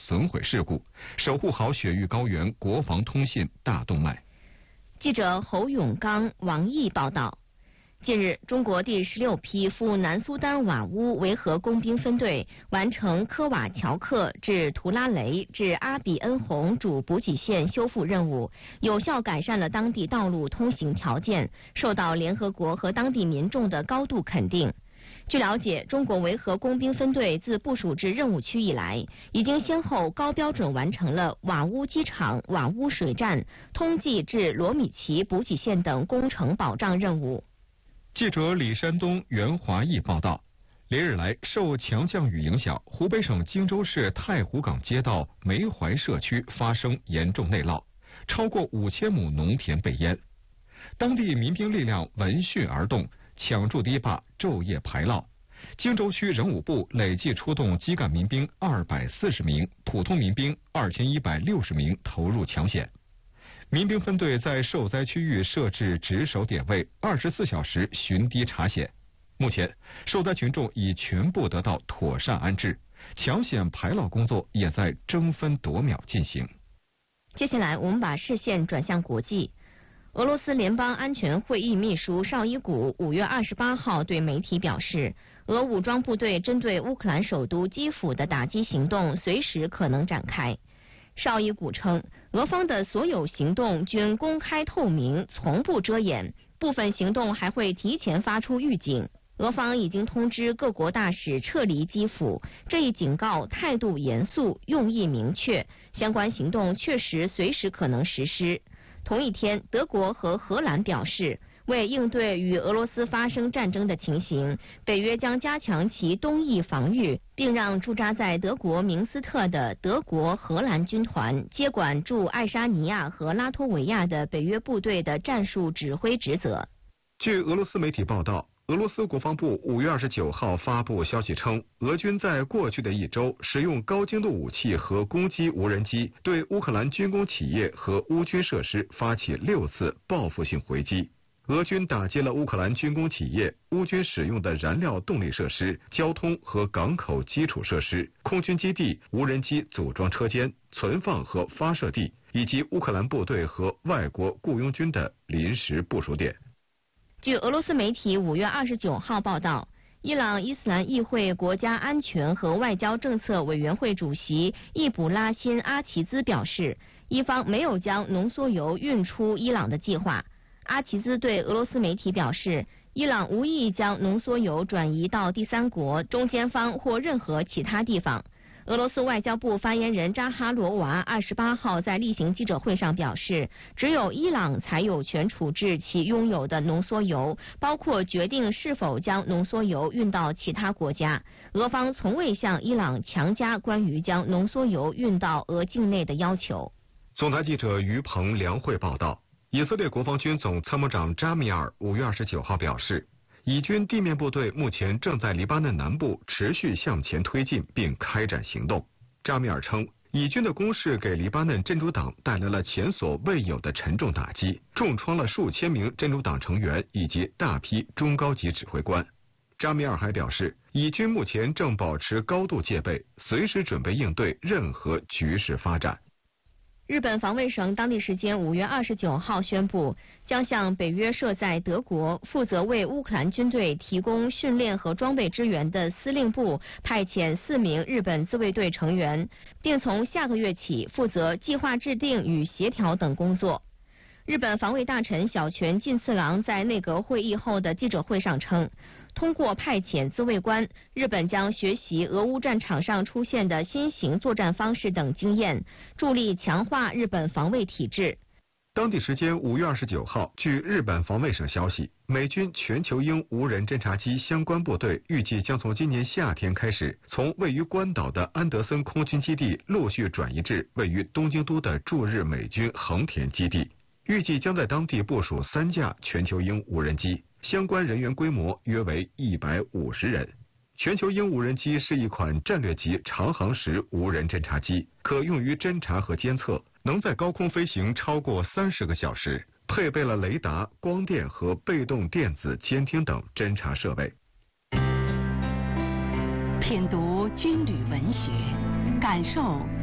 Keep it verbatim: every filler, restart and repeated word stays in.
损毁事故，守护好雪域高原国防通信大动脉。 记者侯永刚、王毅报道。近日，中国第十六批赴南苏丹瓦乌维和工兵分队完成科瓦乔克至图拉雷至阿比恩洪主补给线修复任务，有效改善了当地道路通行条件，受到联合国和当地民众的高度肯定。据了解，中国维和工兵分队自部署至任务区以来，已经先后高标准完成了瓦乌机场、瓦乌水站、通济至罗米奇补给线等工程保障任务。 记者李山东、袁华义报道，连日来受强降雨影响，湖北省荆州市太湖港街道梅怀社区发生严重内涝，超过五千亩农田被淹。当地民兵力量闻讯而动，抢筑堤坝，昼夜排涝。荆州区人武部累计出动基干民兵二百四十名，普通民兵二千一百六十名投入抢险。民兵分队在受灾区域设置值守点位，二十四小时巡堤查险。目前，受灾群众已全部得到妥善安置，抢险排涝工作也在争分夺秒进行。 接下来，我们把视线转向国际。俄罗斯联邦安全会议秘书绍伊古五月二十八号对媒体表示，俄武装部队针对乌克兰首都基辅的打击行动随时可能展开。绍伊古称，俄方的所有行动均公开透明，从不遮掩，部分行动还会提前发出预警。俄方已经通知各国大使撤离基辅，这一警告态度严肃，用意明确，相关行动确实随时可能实施。同一天，德国和荷兰表示，为应对与俄罗斯发生战争的情形，北约将加强其东翼防御，并让驻扎在德国明斯特的德国、荷兰军团接管驻爱沙尼亚和拉脱维亚的北约部队的战术指挥职责。 据俄罗斯媒体报道，俄罗斯国防部五月二十九号发布消息称，俄军在过去的一周使用高精度武器和攻击无人机，对乌克兰军工企业和乌军设施发起六次报复性回击。俄军打击了乌克兰军工企业、乌军使用的燃料动力设施、交通和港口基础设施、空军基地、无人机组装车间、存放和发射地，以及乌克兰部队和外国雇佣军的临时部署点。 据俄罗斯媒体五月二十九号报道，伊朗伊斯兰议会国家安全和外交政策委员会主席易卜拉欣阿齐兹表示，伊方没有将浓缩铀运出伊朗的计划。阿齐兹对俄罗斯媒体表示，伊朗无意将浓缩铀转移到第三国、中间方或任何其他地方。俄罗斯外交部发言人扎哈罗娃二十八号在例行记者会上表示，只有伊朗才有权处置其拥有的浓缩铀，包括决定是否将浓缩铀运到其他国家。俄方从未向伊朗强加关于将浓缩铀运到俄境内的要求。 总台记者于鹏、梁慧报道。以色列国防军总参谋长扎米尔五月二十九号表示，以军地面部队目前正在黎巴嫩南部持续向前推进并开展行动。扎米尔称，以军的攻势给黎巴嫩真主党带来了前所未有的沉重打击，重创了数千名真主党成员以及大批中高级指挥官。扎米尔还表示，以军目前正保持高度戒备，随时准备应对任何局势发展。 日本防卫省当地时间五月二十九号宣布，将向北约设在德国、负责为乌克兰军队提供训练和装备支援的司令部派遣四名日本自卫队成员，并从下个月起负责计划制定与协调等工作。日本防卫大臣小泉进次郎在内阁会议后的记者会上称，通过派遣自卫官，日本将学习俄乌战场上出现的新型作战方式等经验，助力强化日本防卫体制。 当地时间五月二十九号，据日本防卫省消息，美军全球鹰无人侦察机相关部队预计将从今年夏天开始，从位于关岛的安德森空军基地陆续转移至位于东京都的驻日美军横田基地。预计将在当地部署三架全球鹰无人机，相关人员规模约为一百五十人。全球鹰无人机是一款战略级长航时无人侦察机，可用于侦察和监测，能在高空飞行超过三十个小时，配备了雷达、光电和被动电子监听等侦察设备。 品读军旅文学，感受